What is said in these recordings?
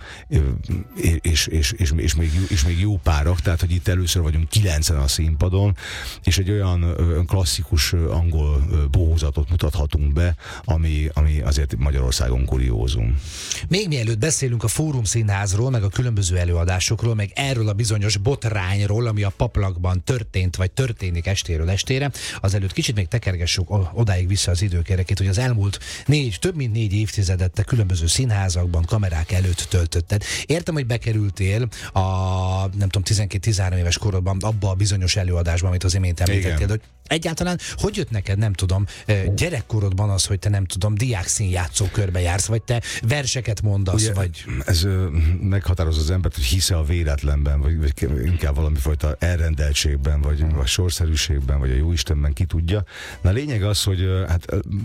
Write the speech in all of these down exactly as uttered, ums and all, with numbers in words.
és, és, és, és, még, és még jó párak, tehát hogy itt először vagyunk kilencen a színpadon, és egy olyan klasszikus angol bohózatot mutathatunk be, ami, ami azért Magyarországon kuriózum. Még mielőtt beszélünk a Fórum Színházról, meg a különböző előadásokról, meg erről a bizonyos botrányról, ami a Paplakban történt, vagy történik estéről estére, azelőtt kicsit még tekergessük odáig vissza az időkerekét, hogy az elmúlt négy, több mint négy évtizedet te különböző színházakban, kamerák előtt töltötted. Értem, hogy bekerültél a, nem tudom, tizenkét-tizenhárom éves korodban abba a bizonyos előadásban, amit az imént említettél, hogy egyáltalán hogy jött neked, nem tudom, gyerekkorodban az, hogy te nem tudom, diákszínjátszó körbe jársz, vagy te verseket mondasz, ugye, vagy... Ez ö, meghatározza az embert, hogy hisze a véletlenben, vagy, vagy inkább valami fajta elrendeltségben, vagy, vagy sorszerűségben, vagy a jóistenben, ki tudja. Na a lényeg az, hogy hát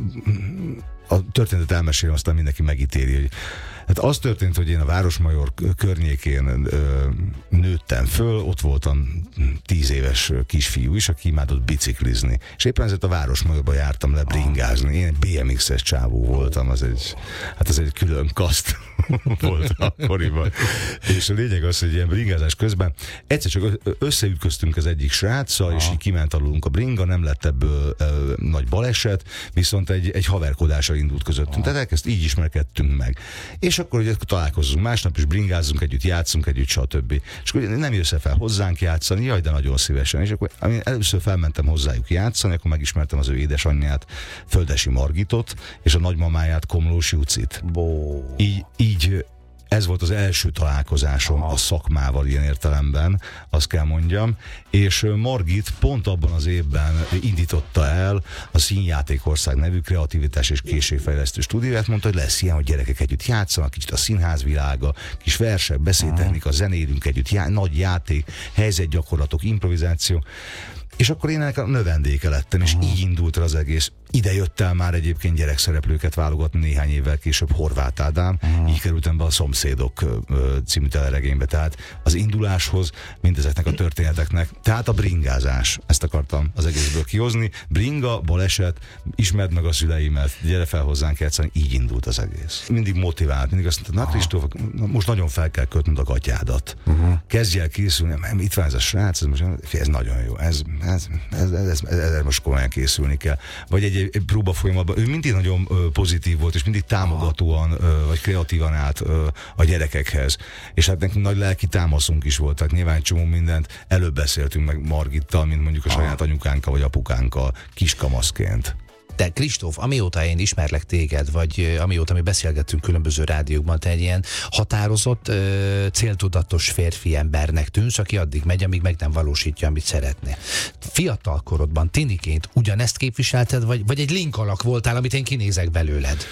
a történetet elmesélem, aztán mindenki megítéli, hogy hát az történt, hogy én a Városmajor környékén ö, nőttem föl, ott voltam tíz éves kisfiú is, aki imádott biciklizni. És éppen ezért a Városmajorba jártam le bringázni. Én egy bé em iksz-es csávó voltam, az egy, hát ez egy külön kaszt volt akkoriban. És a lényeg az, hogy ilyen bringázás közben egyszer csak összeütköztünk az egyik sráccal, és így kiment alulunk a bringa, nem lett ebből ö, nagy baleset, viszont egy, egy haverkodásra indult közöttünk. Tehát elkezd, így ismerkedtünk meg. És akkor ugye találkozunk másnap is, bringázzunk együtt, játszunk együtt, stb. És akkor nem jössz fel hozzánk játszani, jaj, de nagyon szívesen. És akkor én először felmentem hozzájuk játszani, akkor megismertem az ő édesanyját, Földesi Margitot, és a nagymamáját, Komlós Jucit. Így, így ez volt az első találkozásom Aha. a szakmával ilyen értelemben, azt kell mondjam, és Margit pont abban az évben indította el a Színjátékország nevű kreativitás és készségfejlesztő stúdióját, mondta, hogy lesz ilyen, hogy gyerekek együtt játszanak, kicsit a színházvilága, kis versek, beszédtechnika, zenélünk együtt, já, nagy játék, helyzetgyakorlatok, improvizáció. És akkor én ennek a növendéke lettem, és uh-huh. így indult el az egész. Ide jött el már egyébként gyerekszereplőket válogatni néhány évvel később, Horváth Ádám, uh-huh. így kerültem be a Szomszédok ö, című teleregénybe. Tehát az induláshoz mindezeknek a történeteknek, tehát a bringázás, ezt akartam az egészből kihozni. Bringa, baleset, ismerd meg a szüleimet, gyere fel hozzánk játszani, így indult az egész. Mindig motivált, mindig azt mondta, na Kristóf, most nagyon fel kell kötnöd a gatyádat. Uh-huh. Kezdj el készülni, itt van ez a srác, ez, most, ez nagyon jó, ez Ez, ez, ez, ez, ez most komolyan készülni kell. Vagy egy, egy próba folyamatban, ő mindig nagyon ö, pozitív volt, és mindig támogatóan, ö, vagy kreatívan állt ö, a gyerekekhez. És hát nekünk nagy lelki támaszunk is volt, tehát nyilván csomó mindent előbb beszéltünk meg Margittal, mint mondjuk a saját anyukánkkal, vagy apukánkkal, kiskamaszként. De Kristóf, amióta én ismerlek téged, vagy amióta mi beszélgettünk különböző rádiókban, te egy ilyen határozott, ö, céltudatos férfi embernek tűnsz, aki addig megy, amíg meg nem valósítja, amit szeretné. Fiatal korodban, tiniként ugyanezt képviselted, vagy, vagy egy link alak voltál, amit én kinézek belőled?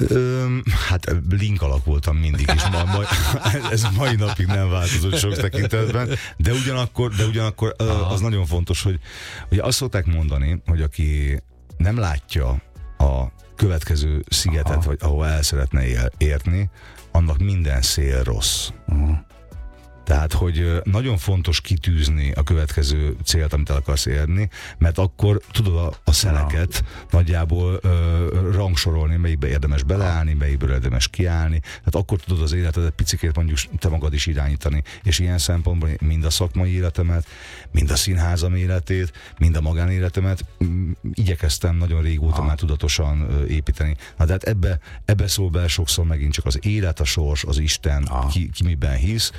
Öm, hát link alak voltam mindig is, ma, ma, ez mai napig nem változott sok tekintetben, de ugyanakkor, de ugyanakkor az nagyon fontos, hogy, hogy azt szokták mondani, hogy aki nem látja a következő szigetet, Aha. vagy ahol el szeretne él, érni, annak minden szél rossz. Aha. Tehát, hogy nagyon fontos kitűzni a következő célt, amit el akarsz érni, mert akkor tudod a, a szeleket ja. nagyjából ö, rangsorolni, melyikbe érdemes beleállni, melyikből érdemes kiállni. Tehát akkor tudod az életedet picikét mondjuk te magad is irányítani. És ilyen szempontból mind a szakmai életemet, mind a színházam életét, mind a magánéletemet m- igyekeztem nagyon régóta ja. már tudatosan ö, építeni. Na de hát ebbe, ebbe szól be sokszor megint csak az élet, a sors, az Isten, ja. ki, ki miben hisz.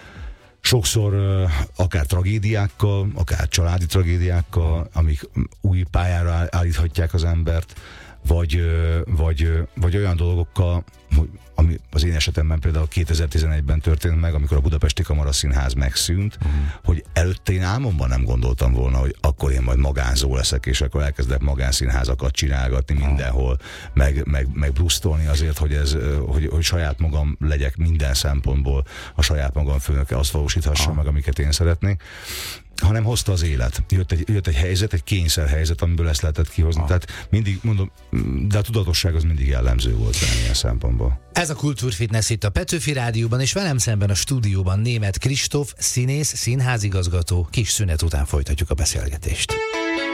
Sokszor uh, akár tragédiákkal, akár családi tragédiákkal, amik új pályára állíthatják az embert, vagy, uh, vagy, uh, vagy olyan dolgokkal, ami az én esetemben például kétezer-tizenegyben történt meg, amikor a Budapesti Kamaraszínház megszűnt, uh-huh. hogy előtte én álmomban nem gondoltam volna, hogy akkor én majd magánzó leszek, és akkor elkezdek magánszínházakat csinálgatni uh-huh. mindenhol, meg, meg, meg brusztolni azért, hogy, ez, hogy, hogy saját magam legyek minden szempontból, a saját magam főnöke, azt valósíthassam uh-huh. meg, amiket én szeretnék, hanem hozta az élet. Jött egy, jött egy helyzet, egy kényszerhelyzet, amiből ezt lehetett kihozni. Ah. Tehát mindig mondom, de a tudatosság az mindig jellemző volt ilyen szempontból. Ez a Kultúrfitness itt a Petőfi Rádióban, és velem szemben a stúdióban Németh Kristóf, színész, színházigazgató. Kis szünet után folytatjuk a beszélgetést.